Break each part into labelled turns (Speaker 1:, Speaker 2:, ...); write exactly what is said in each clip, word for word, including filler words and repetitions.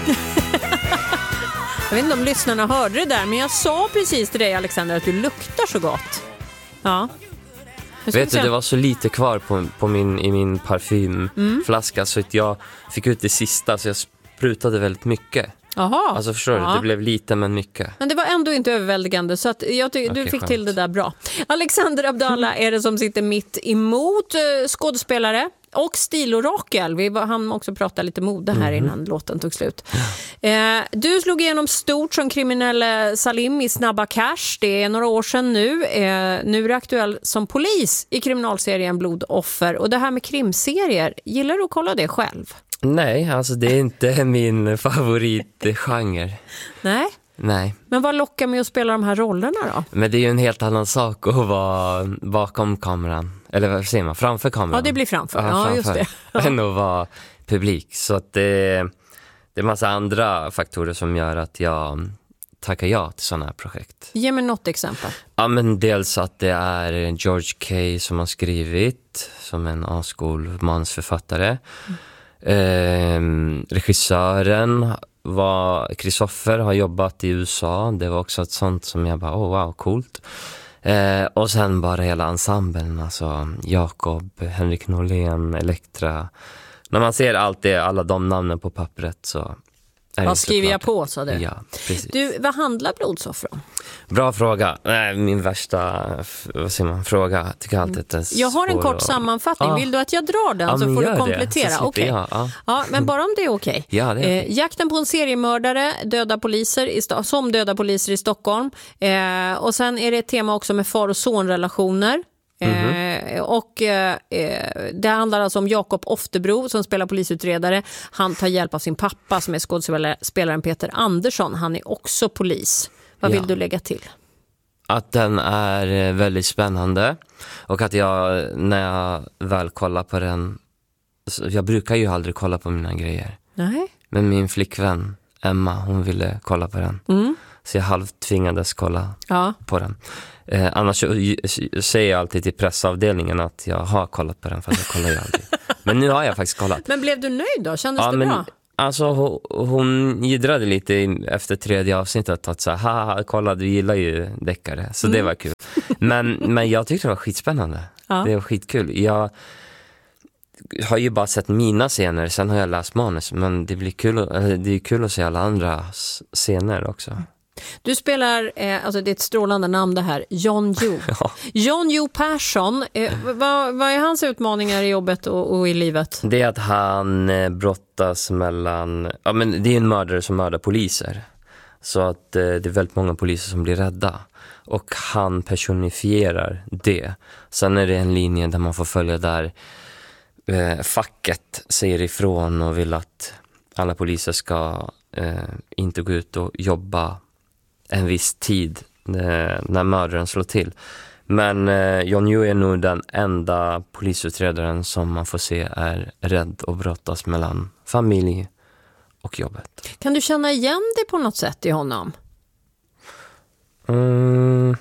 Speaker 1: Jag vet inte om lyssnarna hörde det där, men jag sa precis till dig, Alexander, att du luktar så gott. Ja.
Speaker 2: Vet du, det var så lite kvar på, på min, i min parfymflaska mm. så att jag fick ut det sista, så jag sprutade väldigt mycket.
Speaker 1: Aha.
Speaker 2: Alltså förstår
Speaker 1: ja.
Speaker 2: du, det blev lite men mycket.
Speaker 1: Men det var ändå inte överväldigande, så att jag ty- okay, du fick skönt. Till det där bra. Alexander Abdallah är det som sitter mitt emot uh, skådespelare och stilorakel. Vi han också prata lite mode här mm. innan låten tog slut. Eh, du slog igenom stort som kriminell Salim i Snabba Cash. Det är några år sedan nu. Eh, nu är du aktuell som polis i kriminalserien Blodoffer. Och det här med krimserier, gillar du att kolla det själv?
Speaker 2: Nej, alltså det är inte min favoritgenre.
Speaker 1: Nej?
Speaker 2: Nej.
Speaker 1: Men vad lockar med att spela de här rollerna då?
Speaker 2: Men det är ju en helt annan sak att vara bakom kameran. Eller vad säger man? Framför kameran.
Speaker 1: Ja, det blir framför. Ja,
Speaker 2: ja framför.
Speaker 1: Just det. Ja.
Speaker 2: Än att vara publik. Så att det, det är massa andra faktorer som gör att jag tackar ja till sådana här projekt.
Speaker 1: Ge mig något exempel.
Speaker 2: Ja, men dels att det är George Kay som har skrivit, som en A-skol mansförfattare. Mm. Eh, regissören var Christopher, har jobbat i U S A. Det var också ett sånt som jag bara, oh wow, coolt. Eh, och sen bara hela ensemblen, alltså Jakob, Henrik Norlén, Elektra. När man ser allt det, alla de namnen på pappret så är
Speaker 1: vad skriver jag på, sa du?
Speaker 2: Ja, precis.
Speaker 1: Du, vad handlar Blodoffer om?
Speaker 2: Bra fråga. Nej, min värsta vad säger man, fråga. Tycker alltid att det är
Speaker 1: jag har en kort
Speaker 2: och...
Speaker 1: sammanfattning.
Speaker 2: Ah.
Speaker 1: Vill du att jag drar den,
Speaker 2: ja,
Speaker 1: så får du
Speaker 2: det.
Speaker 1: komplettera? Okej. Okay.
Speaker 2: Ja.
Speaker 1: Ja, men bara om det är okej. Okay.
Speaker 2: Ja, det är.
Speaker 1: Eh, jakten på en seriemördare, döda poliser i Sto- som döda poliser i Stockholm. Eh, och sen är det ett tema också med far- och sonrelationer. Mm-hmm. Eh, och eh, det handlar alltså om Jakob Oftebro som spelar polisutredare. Han tar hjälp av sin pappa som är skådespelaren Peter Andersson. Han är också polis. Vad vill ja. du lägga till?
Speaker 2: Att den är väldigt spännande. Och att jag, när jag väl kollar på den, jag brukar ju aldrig kolla på mina grejer.
Speaker 1: Nej.
Speaker 2: Men min flickvän Emma, hon ville kolla på den.
Speaker 1: Mm.
Speaker 2: Så jag halvtvingades kolla
Speaker 1: ja.
Speaker 2: på den. Eh, annars säger jag alltid till pressavdelningen att jag har kollat på den, för jag kollar ju aldrig. Men nu har jag faktiskt kollat.
Speaker 1: Men blev du nöjd då? Kändes
Speaker 2: ja,
Speaker 1: det
Speaker 2: men,
Speaker 1: bra?
Speaker 2: Alltså hon, hon giddrade lite efter tredje avsnittet att så här, haha, kolla, du gillar ju deckare. Så mm. det var kul. Men, men jag tyckte det var skitspännande. Ja. Det var skitkul. Jag har ju bara sett mina scener, sen har jag läst manus. Men det blir kul, det är kul att se alla andra scener också.
Speaker 1: Du spelar, eh, alltså det är ett strålande namn det här, John Jo.
Speaker 2: Ja.
Speaker 1: John Jo Persson, eh, vad, vad är hans utmaningar i jobbet och, och i livet?
Speaker 2: Det är att han eh, brottas mellan, ja men det är en mördare som mördar poliser. Så att eh, det är väldigt många poliser som blir rädda. Och han personifierar det. Sen är det en linje där man får följa där eh, facket säger ifrån och vill att alla poliser ska eh, inte gå ut och jobba en viss tid eh, när mördaren slår till. Men eh, John Yoo är nog den enda polisutredaren som man får se är rädd och brottas mellan familj och jobbet.
Speaker 1: Kan du känna igen det på något sätt i honom?
Speaker 2: Mm,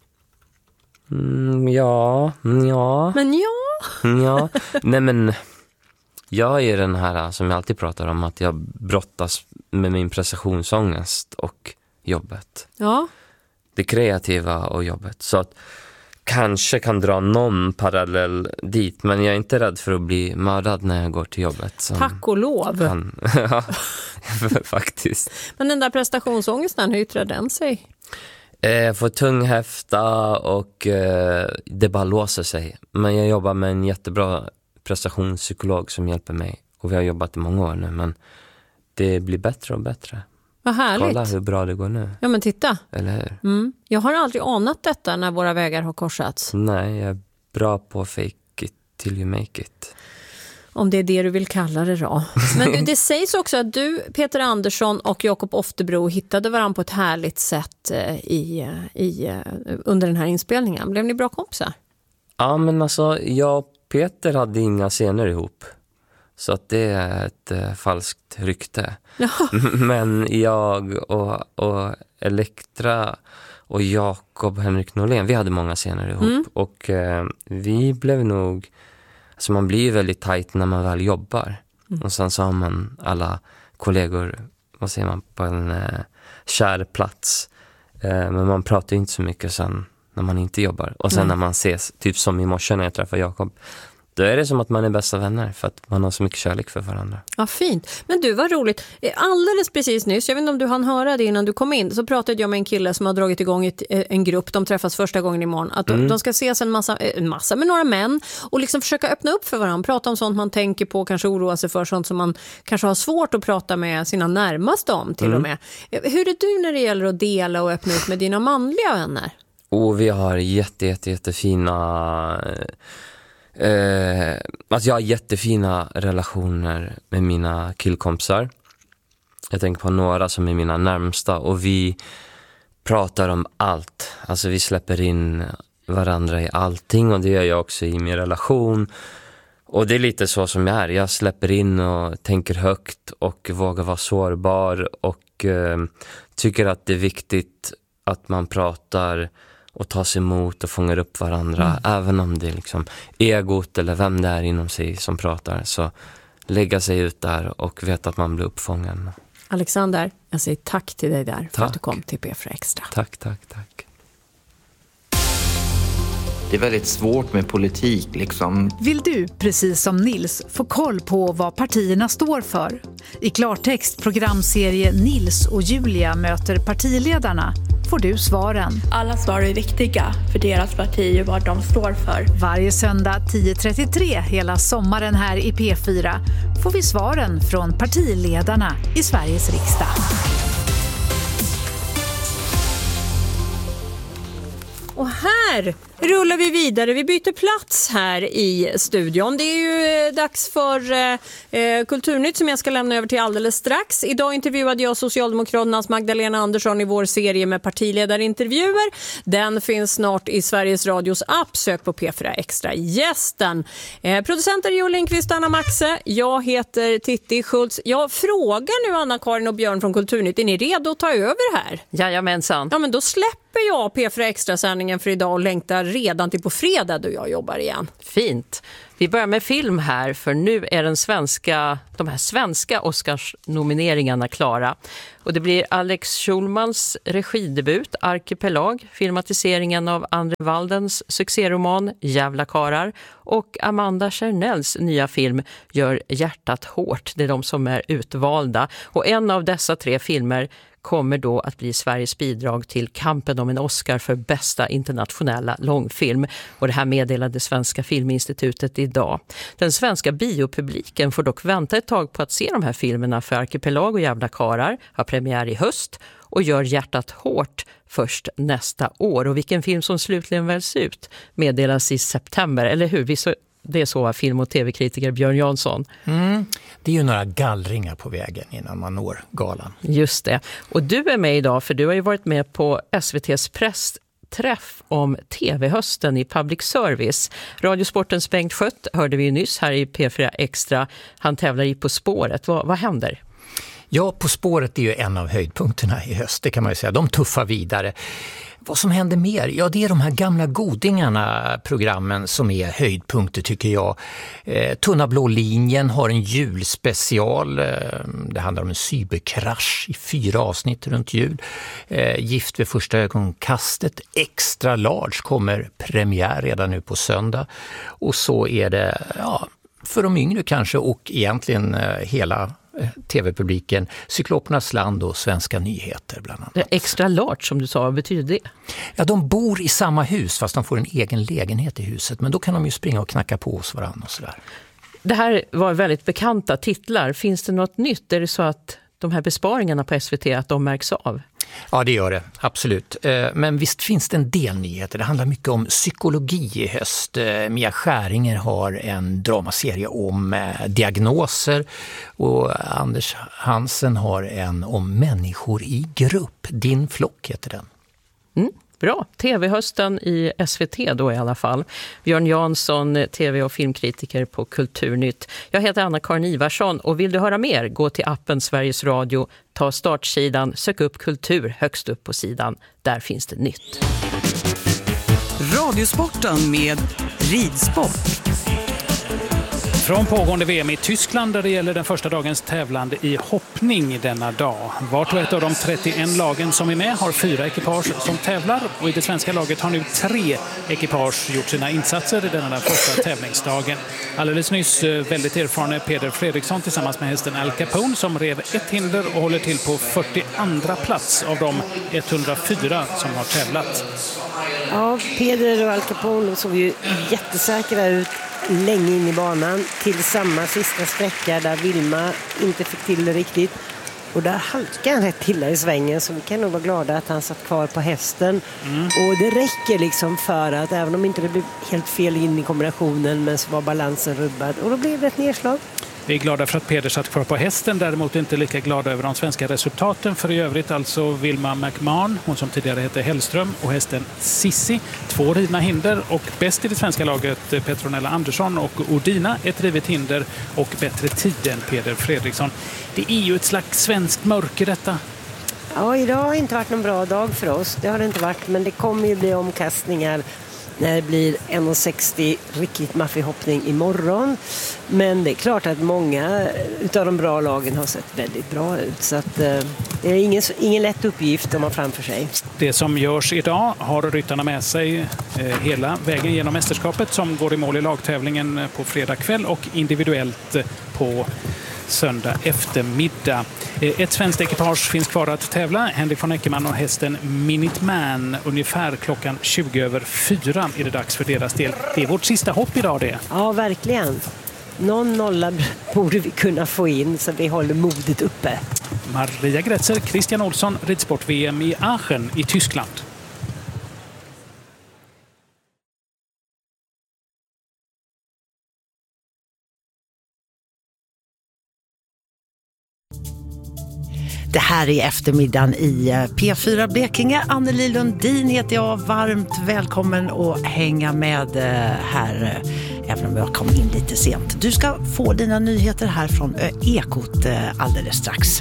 Speaker 2: mm, ja, ja.
Speaker 1: Men ja.
Speaker 2: Ja, nej men jag är den här som jag alltid pratar om, att jag brottas med min prestationsångest och jobbet.
Speaker 1: Ja.
Speaker 2: Det kreativa och jobbet. Så att kanske kan dra någon parallell dit, men jag är inte rädd för att bli mördad när jag går till jobbet.
Speaker 1: Tack och lov.
Speaker 2: Han, ja, faktiskt.
Speaker 1: Men den där prestationsångesten, hur yttrar den sig?
Speaker 2: Jag får tung häfta och eh, det bara låser sig. Men jag jobbar med en jättebra prestationspsykolog som hjälper mig. Och vi har jobbat i många år nu, men det blir bättre och bättre.
Speaker 1: Vad härligt.
Speaker 2: Kolla hur bra det går nu.
Speaker 1: Ja, men titta.
Speaker 2: Eller hur?
Speaker 1: Mm. Jag har aldrig anat detta när våra vägar har korsats.
Speaker 2: Nej, jag är bra på fake it till you make it.
Speaker 1: Om det är det du vill kalla det då. Men du, det sägs också att du, Peter Andersson och Jakob Oftebro hittade varandra på ett härligt sätt i, i, under den här inspelningen. Blev ni bra kompisar?
Speaker 2: Ja, men alltså, jag och Peter hade inga scener ihop. Så att det är ett äh, falskt rykte.
Speaker 1: Ja.
Speaker 2: Men jag och, och Elektra och Jakob Henrik Norlén, vi hade många scener ihop. Mm. Och äh, vi blev nog... Alltså man blir ju väldigt tajt när man väl jobbar. Mm. Och sen så har man alla kollegor vad säger man, på en eh, kär plats. Eh, men man pratar ju inte så mycket sen när man inte jobbar. Och sen mm. när man ses, typ som i morse när jag träffar Jakob, då är det som att man är bästa vänner för att man har så mycket kärlek för varandra.
Speaker 1: Ja, fint. Men du, vad roligt. Alldeles precis nyss, jag vet inte om du hann höra det innan du kom in, så pratade jag med en kille som har dragit igång ett, en grupp. De träffas första gången imorgon. Att mm. de ska ses en massa, en massa med några män och liksom försöka öppna upp för varandra. Prata om sånt man tänker på, kanske oroa sig för, sånt som man kanske har svårt att prata med sina närmaste om till mm. och med. Hur är du när det gäller att dela och öppna upp med dina manliga vänner?
Speaker 2: Och vi har jätte, jätte, jättefina... Eh, alltså jag har jättefina relationer med mina killkompisar. Jag tänker på några som är mina närmsta och vi pratar om allt. Alltså vi släpper in varandra i allting och det gör jag också i min relation. Och det är lite så som jag är. Jag släpper in och tänker högt och vågar vara sårbar och eh, tycker att det är viktigt att man pratar och ta sig emot och fångar upp varandra. Mm. Även om det är liksom egot eller vem det är inom sig som pratar. Så lägga sig ut där och veta att man blir uppfången.
Speaker 1: Alexander, jag säger tack till dig där tack. för att du kom till P fyra Extra.
Speaker 2: Tack, tack, tack.
Speaker 3: Det är väldigt svårt med politik liksom.
Speaker 4: Vill du, precis som Nils, få koll på vad partierna står för? I klartext programserie Nils och Julia möter partiledarna får du svaren.
Speaker 5: Alla svar är viktiga för deras parti och vad de står för.
Speaker 4: Varje söndag tio trettiotre hela sommaren här i P fyra får vi svaren från partiledarna i Sveriges riksdag.
Speaker 1: Och här rullar vi vidare. Vi byter plats här i studion. Det är ju dags för eh, Kulturnytt som jag ska lämna över till alldeles strax. Idag intervjuade jag Socialdemokraternas Magdalena Andersson i vår serie med partiledarintervjuer. Den finns snart i Sveriges Radios app. Sök på P fyra Extra. Gästen. Eh, producenter Joel Lindqvist, Anna Maxe. Jag heter Titti Schultz. Jag frågar nu Anna-Karin och Björn från Kulturnytt. Är ni redo att ta över här?
Speaker 6: Jajamensan.
Speaker 1: Ja, men då släpper jag P fyra Extra-sändningen för idag och längtar redan till på fredag då jag jobbar igen.
Speaker 6: Fint. Vi börjar med film här för nu är den svenska, de här svenska Oscars-nomineringarna klara. Och det blir Alex Schulmans regidebut Arkipelag, filmatiseringen av André Waldens succéroman Jävla karar och Amanda Chernells nya film Gör hjärtat hårt. Det är de som är utvalda och en av dessa tre filmer kommer då att bli Sveriges bidrag till kampen om en Oscar för bästa internationella långfilm. Och det här meddelade Svenska Filminstitutet idag. Den svenska biopubliken får dock vänta ett tag på att se de här filmerna för Arkipelag och Jävla karar har premiär i höst och Gör hjärtat hårt först nästa år. Och vilken film som slutligen väljs ut meddelas i september, eller hur? Vi så Det är så film- och tv-kritiker Björn Jansson.
Speaker 7: Mm. Det är ju några gallringar på vägen innan man når galan.
Speaker 6: Just det. Och du är med idag för du har ju varit med på S V T:s pressträff om tv-hösten i public service. Radiosportens Bengt Schött hörde vi ju nyss här i P fyra Extra. Han tävlar i På spåret. Vad, vad händer?
Speaker 7: Ja, På spåret är ju en av höjdpunkterna i höst, det kan man ju säga. De tuffar vidare. Vad som händer mer? Ja, det är de här gamla godingarna programmen som är höjdpunkter tycker jag. Eh, Tunna blå linjen har en julspecial. Eh, det handlar om en cyberkrasch i fyra avsnitt runt jul. Eh, Gift vid första ögonkastet. Extra large kommer premiär redan nu på söndag. Och så är det ja, för de yngre kanske och egentligen eh, hela tv-publiken, Cyklopernas land och Svenska nyheter bland annat.
Speaker 6: Det är extra large som du sa, vad betyder det?
Speaker 7: Ja, de bor i samma hus fast de får en egen lägenhet i huset, men då kan de ju springa och knacka på hos varandra och sådär.
Speaker 6: Det här var väldigt bekanta titlar. Finns det något nytt? Är det så att de här besparingarna på S V T att de märks av?
Speaker 7: Ja, det gör det. Absolut. Men visst finns det en del nyheter. Det handlar mycket om psykologi i höst. Mia Skäringer har en dramaserie om diagnoser och Anders Hansen har en om människor i grupp. Din flock heter den.
Speaker 6: Mm. Bra, tv-hösten i S V T då i alla fall. Björn Jansson, tv- och filmkritiker på Kulturnytt. Jag heter Anna-Karin Ivarsson och vill du höra mer, gå till appen Sveriges Radio, ta startsidan, sök upp kultur högst upp på sidan. Där finns det nytt.
Speaker 8: Radiosporten med ridsport. Från pågående V M i Tyskland där det gäller den första dagens tävlande i hoppning denna dag. Vart och ett av de trettioen lagen som är med har fyra ekipage som tävlar och i det svenska laget har nu tre ekipage gjort sina insatser i denna den första tävlingsdagen. Alldeles nyss väldigt erfarne Peder Fredriksson tillsammans med hästen Al Capone som rev ett hinder och håller till på fyrtioandra plats av de etthundrafyra som har tävlat.
Speaker 9: Ja, Peder och Al Capone såg ju jättesäkra ut länge in i banan till samma sista sträcka där Vilma inte fick till det riktigt. Och där halkade han rätt till i svängen, så vi kan nog vara glada att han satt kvar på hästen. Mm. Och det räcker liksom för att även om inte det blev helt fel in i kombinationen men så var balansen rubbad och då blev det ett nedslag.
Speaker 8: Vi är glada för att Peder satt kvar på hästen, däremot inte lika glada över de svenska resultaten. För i övrigt alltså Vilma McMahon, hon som tidigare hette Hellström, och hästen Sissi. Två rivna hinder och bäst i det svenska laget Petronella Andersson och Odina ett rivet hinder och bättre tid än Peder Fredriksson. Det är ju ett slags svenskt mörker detta.
Speaker 9: Ja, idag har inte varit någon bra dag för oss. Det har det inte varit, men det kommer ju bli omkastningar när det blir en komma sextio riktigt maffig hoppning imorgon. Men det är klart att många utav de bra lagen har sett väldigt bra ut. Så att, eh, det är ingen, ingen lätt uppgift de har framför sig.
Speaker 8: Det som görs idag har ryttarna med sig eh, hela vägen genom mästerskapet som går i mål i lagtävlingen på fredag kväll och individuellt på söndag eftermiddag. Ett svenskt ekipage finns kvar att tävla. Henrik von Eckermann och hästen Minuteman. Ungefär klockan tjugo över fyra är det dags för deras del. Det är vårt sista hopp idag det.
Speaker 9: Ja, verkligen. Någon nolla borde vi kunna få in så vi håller modet uppe.
Speaker 8: Maria Gretzer, Christian Olsson, ridsport-V M i Aachen i Tyskland.
Speaker 10: Det här är eftermiddagen i P fyra Blekinge. Anneli Lundin heter jag. Varmt välkommen att hänga med här, även om jag kom in lite sent. Du ska få dina nyheter här från Ekot alldeles strax.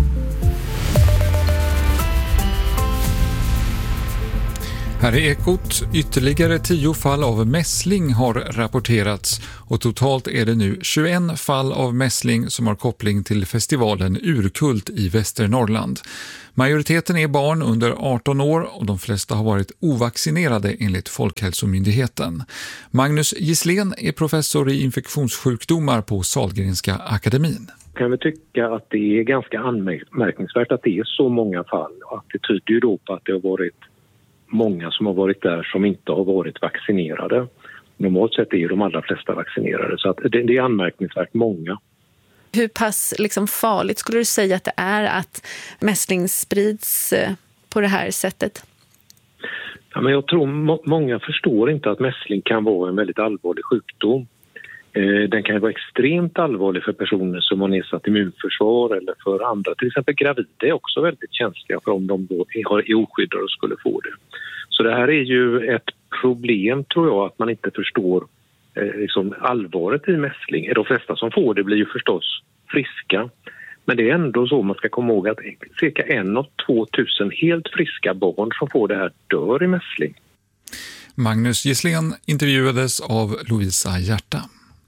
Speaker 11: Här är Ekot. Ytterligare tio fall av mässling har rapporterats och totalt är det nu tjugoett fall av mässling som har koppling till festivalen Urkult i Västernorrland. Majoriteten är barn under arton år och de flesta har varit ovaccinerade enligt Folkhälsomyndigheten. Magnus Gisslén är professor i infektionssjukdomar på Sahlgrenska akademin.
Speaker 12: Jag kan väl tycka att det är ganska anmärkningsvärt att det är så många fall och att det tyder ju då på att det har varit många som har varit där som inte har varit vaccinerade. Normalt sett är de allra flesta vaccinerade, så att det, det är anmärkningsvärt många.
Speaker 13: Hur pass liksom farligt skulle du säga att det är att mässling sprids på det här sättet?
Speaker 12: Ja, men jag tror må- många förstår inte att mässling kan vara en väldigt allvarlig sjukdom. Eh, den kan vara extremt allvarlig för personer som har nedsatt immunförsvar eller för andra. Till exempel gravida är också väldigt känsliga för om de då är oskyddade och skulle få det. Så det här är ju ett problem, tror jag, att man inte förstår eh, liksom allvaret i mässling. De flesta som får det blir ju förstås friska. Men det är ändå så man ska komma ihåg att cirka en av två tusen helt friska barn som får det här dör i mässling.
Speaker 11: Magnus Gisslén intervjuades av Lovisa Hjärta.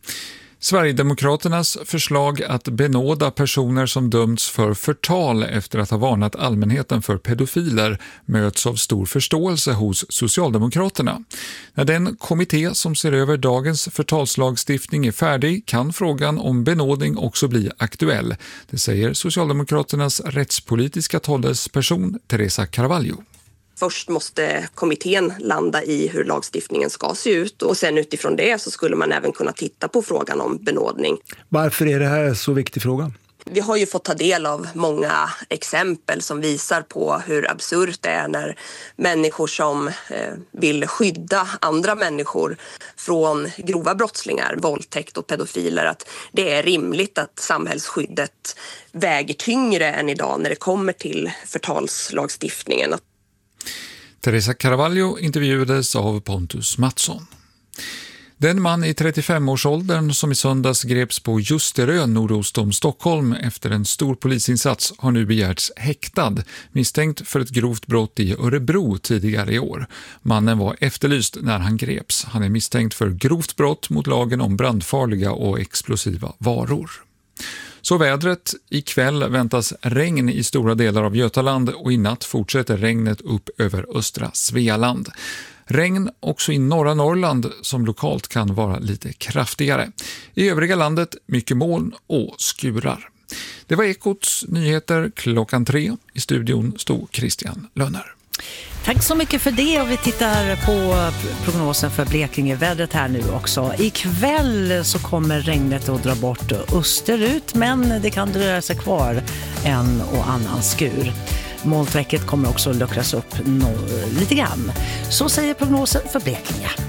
Speaker 11: Sverigedemokraternas förslag att benåda personer som dömts för förtal efter att ha varnat allmänheten för pedofiler möts av stor förståelse hos Socialdemokraterna. När den kommitté som ser över dagens förtalslagstiftning är färdig kan frågan om benådning också bli aktuell. Det säger Socialdemokraternas rättspolitiska talesperson Teresa Carvalho.
Speaker 14: Först måste kommittén landa i hur lagstiftningen ska se ut och sen utifrån det så skulle man även kunna titta på frågan om benådning.
Speaker 15: Varför är det här så viktig fråga?
Speaker 14: Vi har ju fått ta del av många exempel som visar på hur absurt det är när människor som vill skydda andra människor från grova brottslingar, våldtäkt och pedofiler, att det är rimligt att samhällsskyddet väger tyngre än idag när det kommer till förtalslagstiftningen.
Speaker 11: Teresa Carvalho intervjuades av Pontus Mattsson. Den man i trettiofemårsåldern som i söndags greps på Ljusterö nordost om Stockholm efter en stor polisinsats har nu begärts häktad, misstänkt för ett grovt brott i Örebro tidigare i år. Mannen var efterlyst när han greps. Han är misstänkt för grovt brott mot lagen om brandfarliga och explosiva varor. Så vädret. Ikväll väntas regn i stora delar av Götaland och i natt fortsätter regnet upp över östra Svealand. Regn också i norra Norrland som lokalt kan vara lite kraftigare. I övriga landet mycket moln och skurar. Det var Ekots nyheter klockan tre. I studion stod Christian Lönner.
Speaker 10: Tack så mycket för det, och vi tittar på prognosen för Blekingevädret här nu också. Ikväll så kommer regnet att dra bort österut, men det kan dröja sig kvar en och annan skur. Molntäcket kommer också luckras upp no- lite grann. Så säger prognosen för Blekinge.